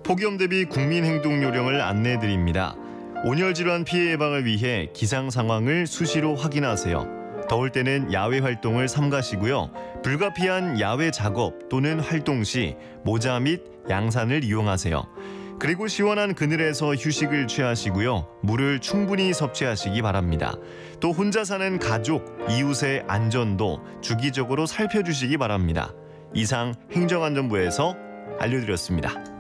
폭염 대비 국민행동 요령을 안내해드립니다. 온열 질환 피해 예방을 위해 기상 상황을 수시로 확인하세요. 더울 때는 야외 활동을 삼가시고요. 불가피한 야외 작업 또는 활동 시 모자 및 양산을 이용하세요. 그리고 시원한 그늘에서 휴식을 취하시고요. 물을 충분히 섭취하시기 바랍니다. 또 혼자 사는 가족, 이웃의 안전도 주기적으로 살펴주시기 바랍니다. 이상 행정안전부에서 알려드렸습니다.